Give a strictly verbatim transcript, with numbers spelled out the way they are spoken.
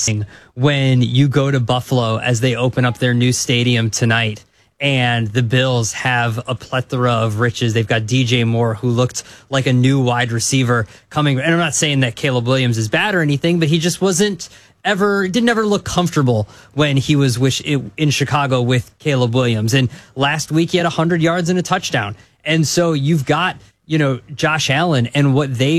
when you go to Buffalo as they open up their new stadium tonight. And the Bills have a plethora of riches. They've got D J Moore, who looked like a new wide receiver coming. And I'm not saying that Caleb Williams is bad or anything, but he just wasn't ever, didn't ever look comfortable when he was wish, in Chicago with Caleb Williams. And last week he had one hundred yards and a touchdown. And so you've got, you know, Josh Allen and what they